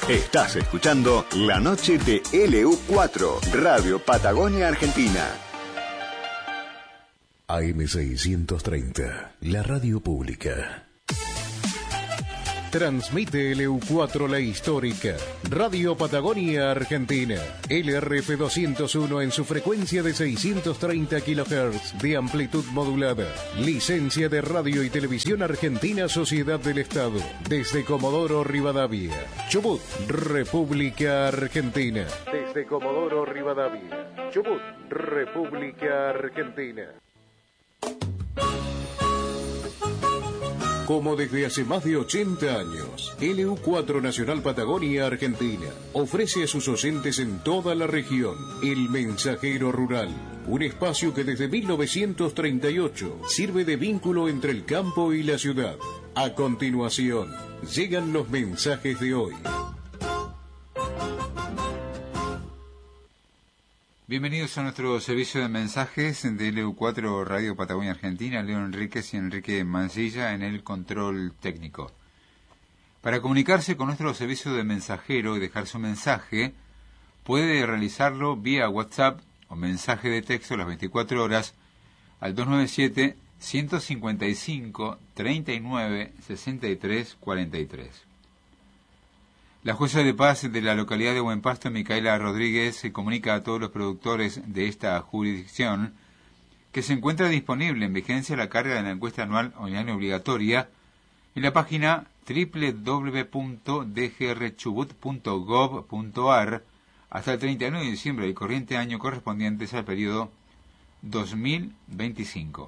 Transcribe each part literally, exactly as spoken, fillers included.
Estás escuchando La Noche de L U cuatro, Radio Patagonia Argentina. A M seiscientos treinta, la radio pública. Transmite L U cuatro La Histórica, Radio Patagonia Argentina, L R F doscientos uno en su frecuencia de seiscientos treinta kilohertz de amplitud modulada. Licencia de Radio y Televisión Argentina, Sociedad del Estado, desde Comodoro Rivadavia, Chubut, República Argentina. Desde Comodoro Rivadavia, Chubut, República Argentina. Como desde hace más de ochenta años, L U cuatro Nacional Patagonia Argentina ofrece a sus oyentes en toda la región El Mensajero Rural, un espacio que desde mil novecientos treinta y ocho sirve de vínculo entre el campo y la ciudad. A continuación, llegan los mensajes de hoy. Bienvenidos a nuestro servicio de mensajes de L U cuatro Radio Patagonia Argentina, Leo Enríquez y Enrique Mancilla en el control técnico. Para comunicarse con nuestro servicio de mensajero y dejar su mensaje, puede realizarlo vía WhatsApp o mensaje de texto las veinticuatro horas al dos nueve siete, ciento cincuenta y cinco, treinta y nueve, sesenta y tres, cuarenta y tres. La jueza de paz de la localidad de Buen Pasto, Micaela Rodríguez, se comunica a todos los productores de esta jurisdicción que se encuentra disponible en vigencia la carga de la encuesta anual online obligatoria en la página doble u doble u doble u punto d g r chubut punto gov punto a r hasta el treinta y uno de diciembre del corriente año correspondientes al periodo dos mil veinticinco.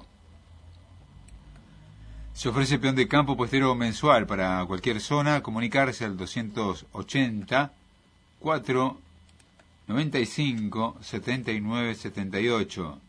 Se ofrece peón de campo puestero mensual para cualquier zona. Comunicarse al doscientos ochenta, cuatro, noventa y cinco, setenta y nueve, setenta y ocho.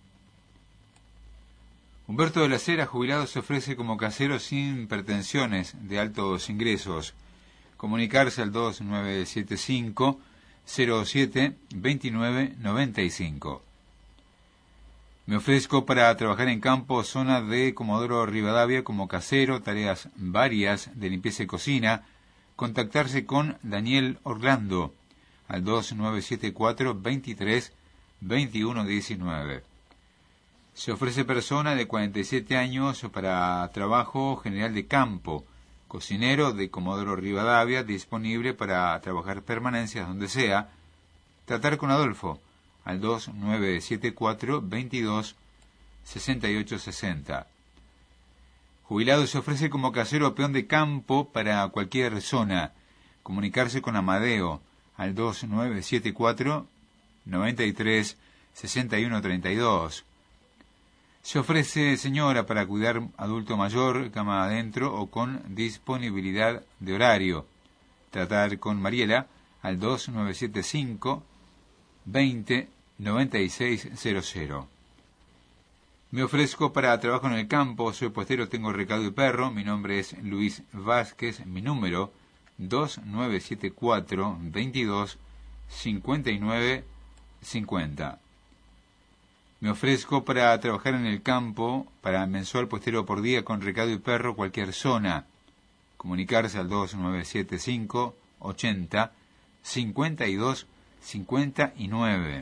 Humberto de la Cera, jubilado, se ofrece como casero sin pretensiones de altos ingresos. Comunicarse al dos nueve siete cinco, cero siete, veintinueve, noventa y cinco. Me ofrezco para trabajar en campo, zona de Comodoro Rivadavia, como casero, tareas varias de limpieza y cocina. Contactarse con Daniel Orlando al dos nueve siete cuatro, veintitrés, veintiuno diecinueve. Se ofrece persona de cuarenta y siete años para trabajo general de campo, cocinero de Comodoro Rivadavia, disponible para trabajar permanencias donde sea. Tratar con Adolfo al dos nueve siete cuatro, veintidós, sesenta y ocho sesenta. Jubilado se ofrece como casero o peón de campo para cualquier zona. Comunicarse con Amadeo al dos nueve siete cuatro, noventa y tres, sesenta y uno treinta y dos. Se ofrece señora para cuidar adulto mayor, cama adentro o con disponibilidad de horario. Tratar con Mariela al dos nueve siete cinco, veinte, noventa y seis cero cero. Me ofrezco para trabajo en el campo, soy puestero, tengo recado y perro, mi nombre es Luis Vázquez, mi número dos nueve siete cuatro, veintidós, cincuenta y nueve, cincuenta. Me ofrezco para trabajar en el campo, para mensual puestero por día con recado y perro, cualquier zona. Comunicarse al dos nueve siete cinco, ochenta, cincuenta y dos, cincuenta y nueve.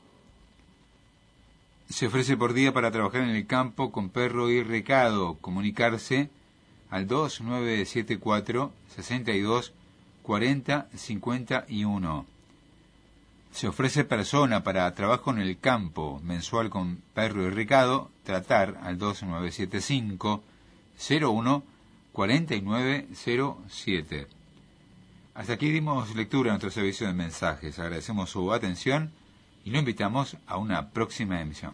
Se ofrece por día para trabajar en el campo con perro y recado. Comunicarse al dos nueve siete cuatro, sesenta y dos, cuarenta, cincuenta y uno. Se ofrece persona para trabajo en el campo, mensual con perro y recado. Tratar al dos nueve siete cinco, cero uno, cuarenta y nueve cero siete. Hasta aquí dimos lectura a nuestro servicio de mensajes. Agradecemos su atención y lo invitamos a una próxima emisión.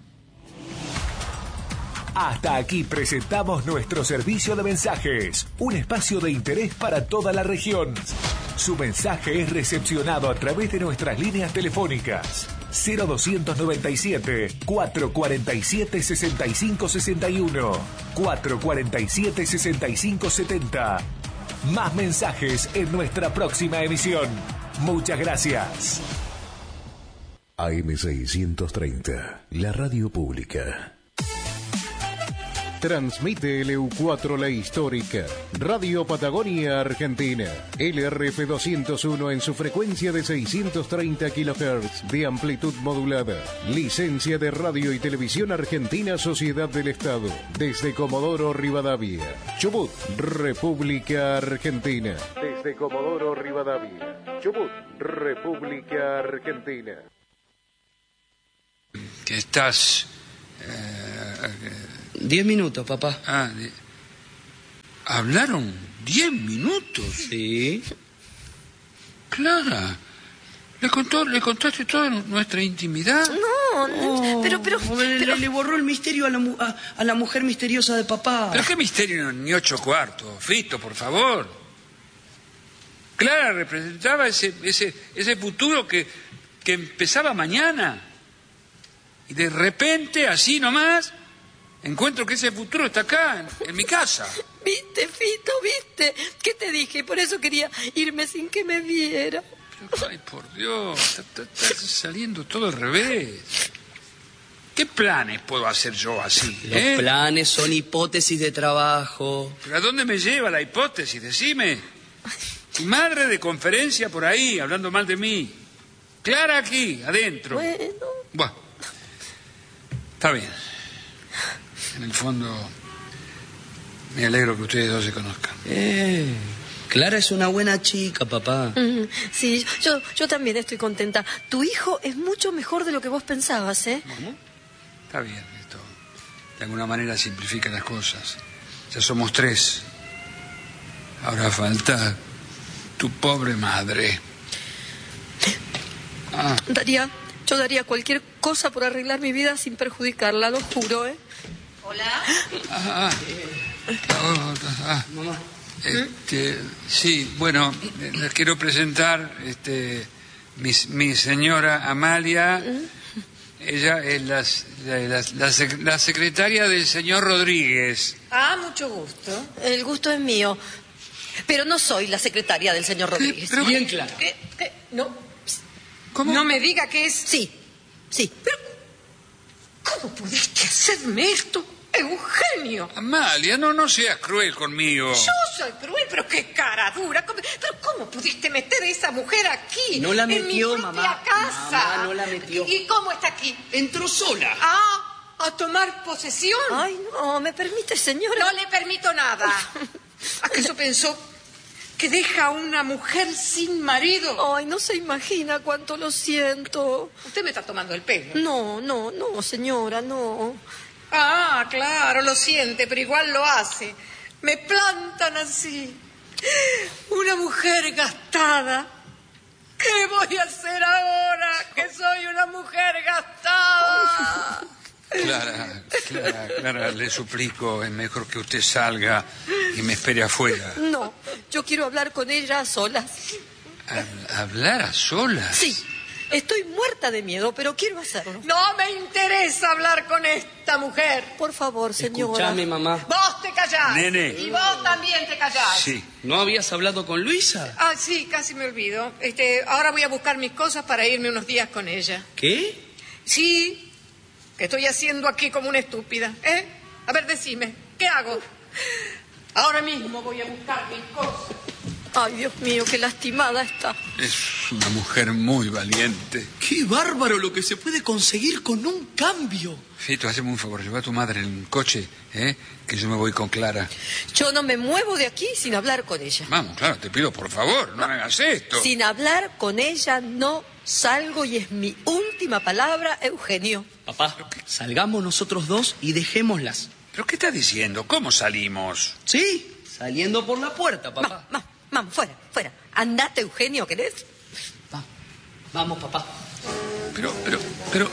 Hasta aquí presentamos nuestro servicio de mensajes, un espacio de interés para toda la región. Su mensaje es recepcionado a través de nuestras líneas telefónicas cero dos nueve siete, cuatro cuatro siete, seis cinco seis uno, cuatro cuatro siete, seis cinco siete cero. Más mensajes en nuestra próxima emisión. Muchas gracias. A M seiscientos treinta, la radio pública. Transmite L U cuatro La Histórica, Radio Patagonia Argentina, L R F doscientos uno en su frecuencia de seiscientos treinta kilohertz de amplitud modulada. Licencia de Radio y Televisión Argentina Sociedad del Estado, desde Comodoro Rivadavia, Chubut, República Argentina. Desde Comodoro Rivadavia, Chubut, República Argentina. Que estás... Eh, Diez minutos, papá. Ah, de... ¿Hablaron diez minutos? Sí. Clara, ¿le contó, le contaste toda nuestra intimidad? No, no, Oh, pero, pero, le, pero... le borró el misterio a la, mu- a, a la mujer misteriosa de papá. ¿Pero qué misterio ni ocho cuartos? Fito, por favor. Clara representaba ese, ese, ese futuro que, que empezaba mañana. Y de repente, así nomás, encuentro que ese futuro está acá, en, en mi casa. Viste, Fito, viste. ¿Qué te dije? Por eso quería irme sin que me viera. Pero, ay, por Dios, está, está- está saliendo todo al revés. ¿Qué planes puedo hacer yo así? Los eh? planes son hipótesis de trabajo. ¿Pero a dónde me lleva la hipótesis? Decime. Tu madre de conferencia por ahí, hablando mal de mí. Clara aquí, adentro. Bueno. Bueno, está bien. En el fondo, me alegro que ustedes dos se conozcan. Eh, Clara es una buena chica, papá. Mm, sí, yo, yo también estoy contenta. Tu hijo es mucho mejor de lo que vos pensabas, ¿eh? Bueno, está bien, esto de alguna manera simplifica las cosas. Ya somos tres. Ahora falta tu pobre madre. Ah, Daría, yo daría cualquier cosa por arreglar mi vida sin perjudicarla, lo juro, ¿eh? Hola. ah, ah, oh, ah. Mamá. Este, sí, bueno, eh, les quiero presentar este, mi, mi señora Amalia. Ella es la, la, la, la sec- la secretaria del señor Rodríguez. Ah, mucho gusto. El gusto es mío. Pero no soy la secretaria del señor Rodríguez. pero- Bien Clara. ¿Qué? ¿Qué? No. ¿Cómo? No me diga que es... Sí, sí. Pero, ¿cómo pudiste hacerme esto, Eugenio? Amalia, no, no seas cruel conmigo. Yo soy cruel, pero qué cara dura. ¿Cómo- Pero ¿cómo pudiste meter a esa mujer aquí? No la en mi metió, propia mamá. casa. Mamá, no la metió. ¿Y cómo está aquí? Entró sola. Ah, a tomar posesión. Ay, no, ¿me permite, señora? No le permito nada. ¿Acaso pensó que deja a una mujer sin marido? Ay, no se imagina cuánto lo siento. Usted me está tomando el pelo. No, no, no, señora, no. Ah, claro, lo siente, pero igual lo hace. Me plantan así. Una mujer gastada. ¿Qué voy a hacer ahora que soy una mujer gastada? Clara, Clara, Clara, le suplico, es mejor que usted salga y me espere afuera. No, yo quiero hablar con ella a solas. ¿Hab- ¿Hablar a solas? Sí, estoy muerta de miedo, pero quiero hacerlo. No me interesa hablar con esta mujer. Por favor, señora. Escuchame, mamá. Vos te callás. Nene. Y vos también te callás. Sí. ¿No habías hablado con Luisa? Ah, sí, casi me olvido. Este, ahora voy a buscar mis cosas para irme unos días con ella. ¿Qué? Sí, que estoy haciendo aquí como una estúpida, ¿eh? A ver, decime, ¿qué hago? Ahora mismo voy a buscar mis cosas. Ay, Dios mío, qué lastimada está. Es una mujer muy valiente. ¡Qué bárbaro lo que se puede conseguir con un cambio! Fito, hazme un favor, lleva a tu madre en un coche, ¿eh? Que yo me voy con Clara. Yo no me muevo de aquí sin hablar con ella. Vamos, claro, te pido por favor, no me hagas esto. Sin hablar con ella no salgo y es mi última palabra, Eugenio. Papá, salgamos nosotros dos y dejémoslas. ¿Pero qué estás diciendo? ¿Cómo salimos? Sí, saliendo por la puerta, papá. Vamos, vamos, vamos, fuera, fuera. Andate, Eugenio, ¿querés? Va. Vamos, papá. Pero, pero, pero...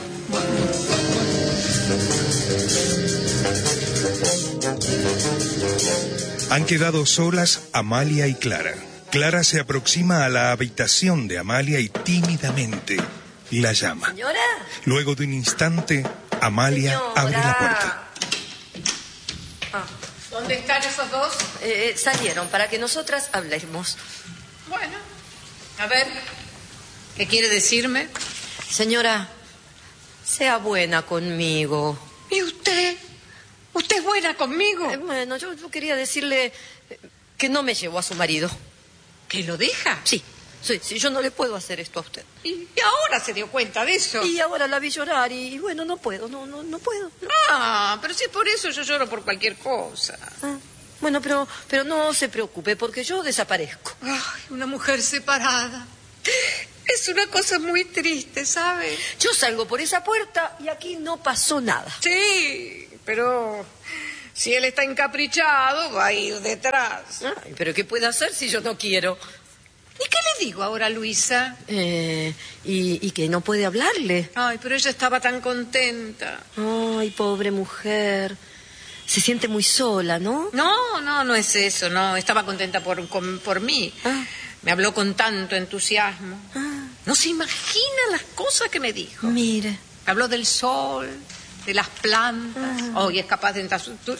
Han quedado solas Amalia y Clara. Clara se aproxima a la habitación de Amalia y tímidamente la llama. Señora. Luego de un instante, Amalia Señora. abre la puerta. Ah, ¿Dónde están esos dos? eh, salieron para que nosotras hablemos. Bueno, a ver, ¿qué quiere decirme? Señora, sea buena conmigo. ¿Y usted? ¿Usted ¿Usted es buena conmigo? Eh, bueno, yo, yo quería decirle que no me llevó a su marido. ¿Que lo deja? Sí, sí, sí, yo no le puedo hacer esto a usted. ¿Y, y ahora se dio cuenta de eso? Y ahora la vi llorar y, y bueno, no puedo, no, no, no puedo. No. Ah, pero si es por eso yo lloro por cualquier cosa. Ah, bueno, pero, pero no se preocupe, porque yo desaparezco. Ay, una mujer separada. Es una cosa muy triste, ¿sabe? Yo salgo por esa puerta y aquí no pasó nada. Sí, pero si él está encaprichado, va a ir detrás. Ay, pero ¿qué puede hacer si yo no quiero? ¿Y qué le digo ahora, Luisa? Eh, y, y que no puede hablarle. Ay, pero ella estaba tan contenta. Ay, pobre mujer. Se siente muy sola, ¿no? No, no, no es eso, no. Estaba contenta por, con, por mí. Ah. Me habló con tanto entusiasmo. Ah. No se imagina las cosas que me dijo. Mire. Habló del sol, de las plantas. Ah. Oh, y es capaz de entu-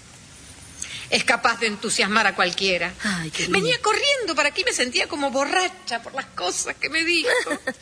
es capaz de entusiasmar a cualquiera. Ay, qué lindo. Venía corriendo para aquí, me sentía como borracha por las cosas que me dijo.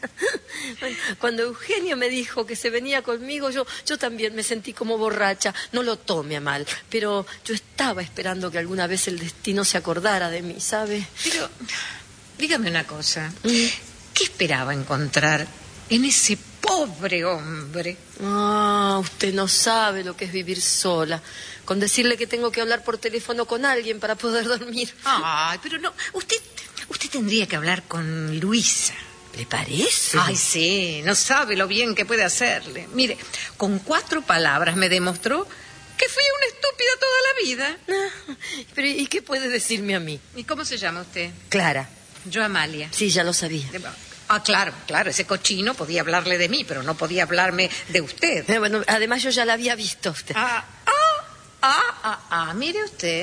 Bueno, cuando Eugenio me dijo que se venía conmigo, yo, yo también me sentí como borracha. No lo tome a mal, pero yo estaba esperando que alguna vez el destino se acordara de mí, ¿sabe? Pero, dígame una cosa. Mm. ¿Qué esperaba encontrar en ese pobre hombre? Ah, usted no sabe lo que es vivir sola. Con decirle que tengo que hablar por teléfono con alguien para poder dormir. Ay, pero no. Usted, usted tendría que hablar con Luisa. ¿Le parece? Ay, sí. No sabe lo bien que puede hacerle. Mire, con cuatro palabras me demostró que fui una estúpida toda la vida. Ah, pero ¿y qué puede decirme a mí? ¿Y cómo se llama usted? Clara. Yo, Amalia. Sí, ya lo sabía. Ah, claro, claro, ese cochino podía hablarle de mí, pero no podía hablarme de usted. Eh, bueno, además yo ya la había visto a usted. Ah, ah, ah, ah, ah, mire usted.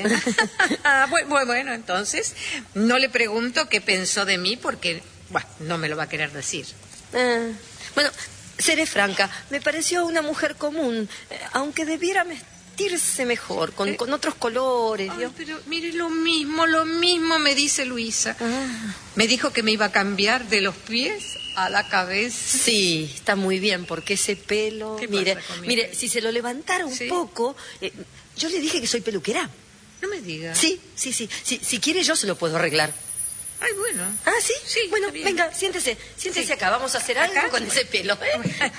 Ah, bueno, bueno, entonces, no le pregunto qué pensó de mí porque, bueno, no me lo va a querer decir. Ah, bueno, seré franca, me pareció una mujer común, eh, aunque debiera vestirse mejor, con, ¿Eh? con otros colores. Ay, ¿vio? pero mire, lo mismo, lo mismo me dice Luisa. Ah. Me dijo que me iba a cambiar de los pies a la cabeza. Sí, está muy bien, porque ese pelo... ¿Qué Mire, pasa con mi mire, pelo? si se lo levantara un ¿Sí? poco... eh, yo le dije que soy peluquera. No me diga. Sí, sí, sí, sí. Si quiere yo se lo puedo arreglar. Ay, bueno. Ah, ¿sí? Sí, bueno, está bien. venga, siéntese. Siéntese Sí. acá. Vamos a hacer algo ¿Acá? con ese pelo. ¿eh?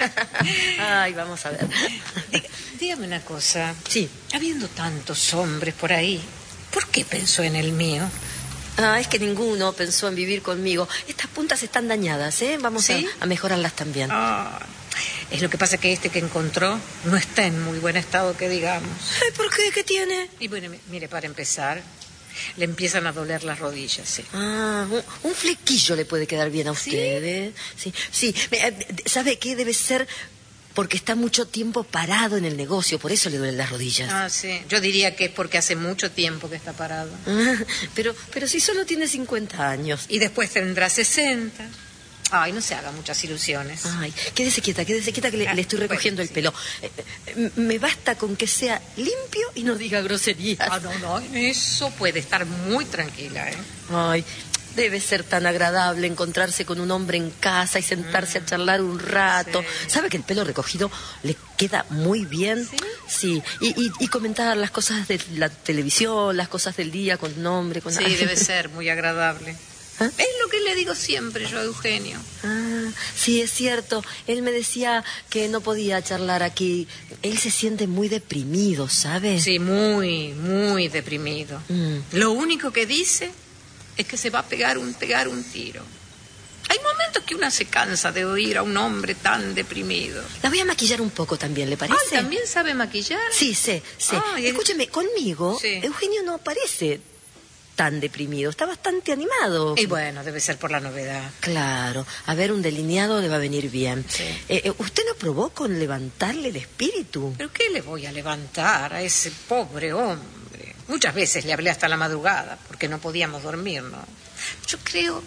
Ay, vamos a ver. Diga- dígame una cosa. Sí. Habiendo tantos hombres por ahí, ¿por qué pensó en el mío? Ah, es que ninguno pensó en vivir conmigo. Estas puntas están dañadas, ¿eh? Vamos ¿Sí? a, a mejorarlas también. Ah, es lo que pasa que este que encontró no está en muy buen estado, que digamos. Ay, ¿por qué? ¿Qué tiene? Y bueno, mi- mire, para empezar, le empiezan a doler las rodillas, sí. Ah, un, un flequillo le puede quedar bien a ¿Sí? usted, ¿eh? Sí, sí. Eh, ¿Sabe qué? Debe ser porque está mucho tiempo parado en el negocio, por eso le duelen las rodillas. Ah, sí. Yo diría que es porque hace mucho tiempo que está parado. Ah, pero, pero si solo tiene cincuenta años. Y después tendrá sesenta. Ay, no se haga muchas ilusiones. Ay, quédese quieta, quédese quieta que le, Ah, le estoy recogiendo bueno, el pelo. Eh, eh, me basta con que sea limpio y no diga groserías. Ah, no, no, en eso puede estar muy tranquila, ¿eh? Ay, debe ser tan agradable encontrarse con un hombre en casa y sentarse a charlar un rato. Sí. ¿Sabe que el pelo recogido le queda muy bien? ¿Sí? Sí, y, y, y comentar las cosas de la televisión, las cosas del día con un hombre, con Sí, debe ser muy agradable. ¿Ah? Es lo que le digo siempre yo a Eugenio. Ah, sí, es cierto. Él me decía que no podía charlar aquí. Él se siente muy deprimido, ¿sabe? Sí, muy, muy deprimido. Mm. Lo único que dice es que se va a pegar un, pegar un tiro. Hay momentos que una se cansa de oír a un hombre tan deprimido. La voy a maquillar un poco también, ¿le parece? Ay, ¿también sabe maquillar? Sí, sé, sé. Ay, Escúcheme, conmigo, Sí. Eugenio no parece tan deprimido. Está bastante animado. Y bueno, debe ser por la novedad. Claro. A ver, un delineado le va a venir bien. Sí. Eh, eh, ¿Usted no probó con levantarle el espíritu? ¿Pero qué le voy a levantar a ese pobre hombre? Muchas veces le hablé hasta la madrugada porque no podíamos dormir, ¿no? Yo creo...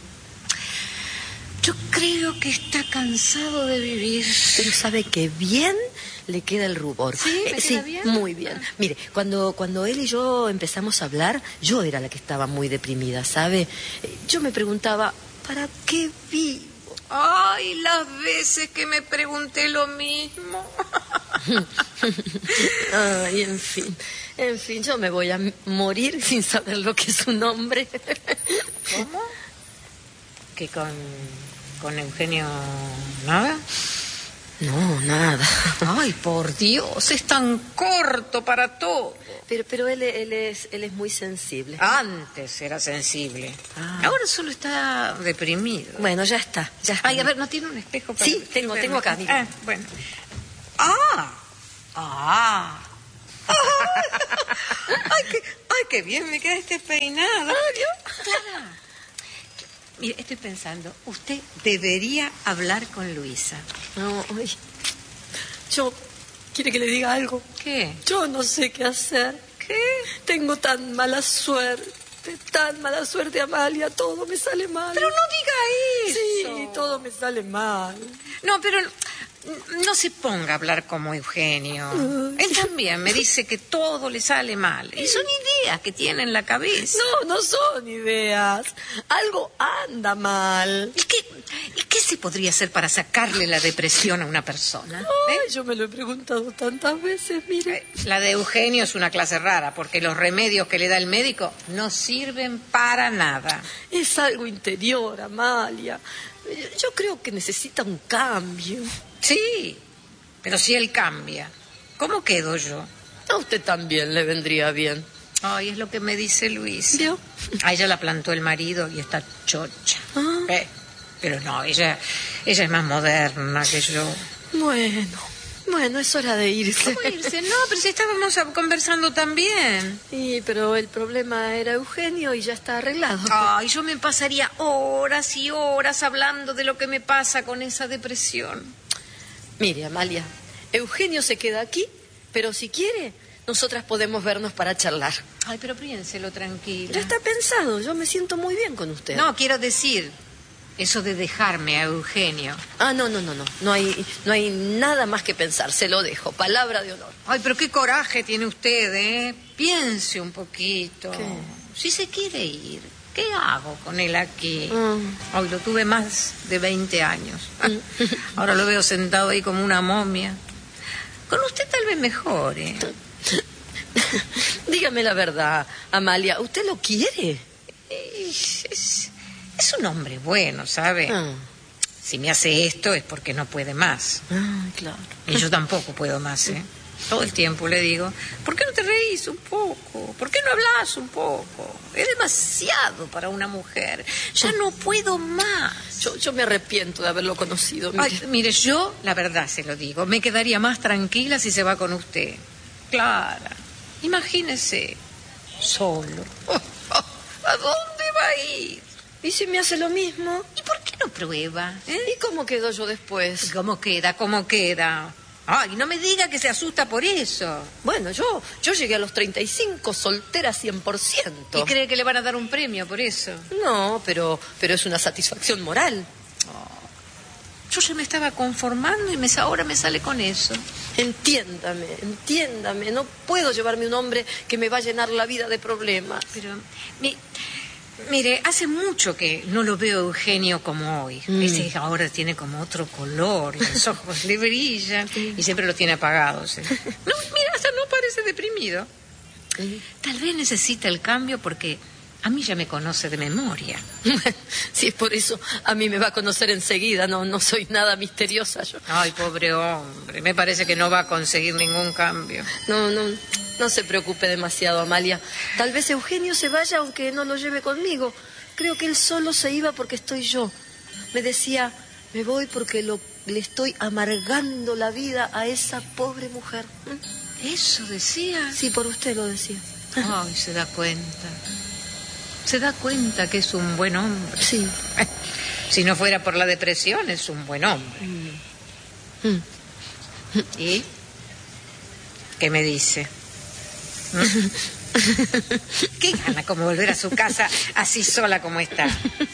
Yo creo que está cansado de vivir. Pero sabe que bien le queda el rubor. ¿Sí? ¿Me Eh, queda bien? muy bien. Mire, cuando, cuando él y yo empezamos a hablar, yo era la que estaba muy deprimida, ¿sabe? Eh, Yo me preguntaba, ¿para qué vivo? Ay, las veces que me pregunté lo mismo. Ay, en fin, en fin, yo me voy a morir sin saber lo que es un hombre. ¿Cómo? ¿Que con, con Eugenio nada? No, nada. Ay, por Dios, es tan corto para todo. Pero, pero él, él, es, él es muy sensible. Antes era sensible. Ah. Ahora solo está deprimido. Bueno, ya está, ya está. Ay, a ver, ¿no tiene un espejo para...? Sí, tengo, tengo acá. Ah, bueno. ¡Ah! ¡Ah! ¡Ay, qué, ay, qué bien me queda este peinado! Clara, mire, estoy pensando, usted debería hablar con Luisa. No, ay, yo... ¿Quiere que le diga algo? ¿Qué? Yo no sé qué hacer. ¿Qué? Tengo tan mala suerte, tan mala suerte, Amalia, todo me sale mal. Pero no diga eso. Sí, todo me sale mal. No, pero no se ponga a hablar como Eugenio. Ay. Él también me dice que todo le sale mal. Y son ideas que tiene en la cabeza. No, no son ideas. Algo anda mal. ¿Y qué, y qué se podría hacer para sacarle la depresión a una persona? Ay, ¿Eh? yo me lo he preguntado tantas veces, mire. La de Eugenio es una clase rara, porque los remedios que le da el médico no sirven para nada. Es algo interior, Amalia. Yo creo que necesita un cambio. Sí, pero si él cambia, ¿cómo quedo yo? A usted también le vendría bien. Ay, es lo que me dice Luis. ¿Vio? A ella la plantó el marido y está chocha. Ah. Eh, pero no, ella, ella es más moderna que yo. Bueno, bueno, es hora de irse. ¿Cómo irse? No, pero si estábamos conversando también. Sí, pero el problema era Eugenio y ya está arreglado. Ay, yo me pasaría horas y horas hablando de lo que me pasa con esa depresión. Mire, Amalia, Eugenio se queda aquí, pero si quiere, nosotras podemos vernos para charlar. Ay, pero piénselo tranquila. Ya está pensado, yo me siento muy bien con usted. No, quiero decir, eso de dejarme a Eugenio. Ah, no, no, no, no, no hay, no hay nada más que pensar, se lo dejo, palabra de honor. Ay, pero qué coraje tiene usted, ¿eh? Piense un poquito. ¿Qué? Si se quiere ir, ¿qué hago con él aquí? Mm. Hoy lo tuve más de veinte años. Ahora lo veo sentado ahí como una momia. Con usted tal vez mejore. Dígame la verdad, Amalia, ¿usted lo quiere? Es, es, es un hombre bueno, ¿sabe? Ah. Si me hace esto es porque no puede más. Ah, claro. Y yo tampoco puedo más, ¿eh? Todo el tiempo le digo, ¿por qué no te reís un poco? ¿Por qué no hablas un poco? Es demasiado para una mujer. Ya no puedo más. Yo, yo me arrepiento de haberlo conocido. Mire. Ay, mire, yo, la verdad se lo digo, me quedaría más tranquila si se va con usted. Clara, imagínese, solo. ¿A dónde va a ir? ¿Y si me hace lo mismo? ¿Y por qué no prueba? ¿Eh? ¿Y cómo quedo yo después? ¿Cómo queda? ¿Cómo queda? Ay, no me diga que se asusta por eso. Bueno, yo, yo llegué a los treinta y cinco soltera cien por ciento. ¿Y cree que le van a dar un premio por eso? No, pero, pero es una satisfacción moral. Yo ya me estaba conformando y me, ahora me sale con eso. Entiéndame, entiéndame. No puedo llevarme un hombre que me va a llenar la vida de problemas. Pero, mi, mire, hace mucho que no lo veo Eugenio como hoy. Mm. Ese ahora tiene como otro color, y los ojos le brillan y siempre lo tiene apagados. ¿eh? No, mira, hasta no parece deprimido. Tal vez necesita el cambio porque a mí ya me conoce de memoria. Si es por eso, a mí me va a conocer enseguida. No, no soy nada misteriosa yo. Ay, pobre hombre. Me parece que no va a conseguir ningún cambio. No, no, no se preocupe demasiado, Amalia. Tal vez Eugenio se vaya aunque no lo lleve conmigo. Creo que él solo se iba porque estoy yo. Me decía, me voy porque lo, le estoy amargando la vida a esa pobre mujer. ¿Eso decía? Sí, por usted lo decía. Ay, se da cuenta. Se da cuenta que es un buen hombre. Sí. Si no fuera por la depresión, es un buen hombre. Mm. Mm. ¿Y? ¿Qué me dice? ¿Mm? ¿Qué gana como volver a su casa así sola como está?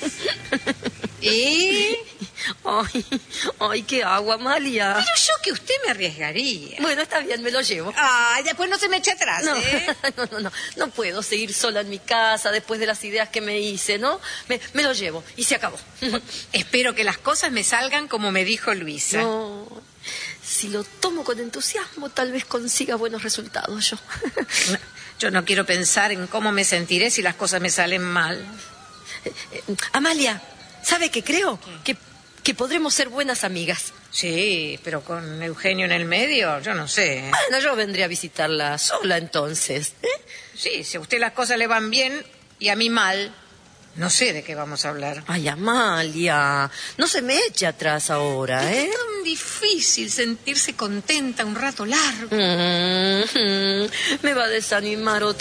¿Y? Ay, ay, ¿qué hago, Amalia? Pero yo que usted me arriesgaría. Bueno, está bien, me lo llevo. Ay, después no se me eche atrás, no, ¿eh? No, no, no, no puedo seguir sola en mi casa después de las ideas que me hice, ¿no? Me, me lo llevo y se acabó. Espero que las cosas me salgan como me dijo Luisa. No, si lo tomo con entusiasmo, tal vez consiga buenos resultados yo. No, yo no quiero pensar en cómo me sentiré si las cosas me salen mal. Eh, eh, Amalia, ¿sabe qué creo? ¿Qué? Que, que podremos ser buenas amigas. Sí, pero con Eugenio en el medio, yo no sé. Bueno, yo vendré a visitarla sola entonces. ¿eh? Sí, si a usted las cosas le van bien y a mí mal, no sé de qué vamos a hablar. Ay, Amalia, no se me eche atrás ahora, ¿eh? Es tan difícil sentirse contenta un rato largo. Mm-hmm. Me va a desanimar otra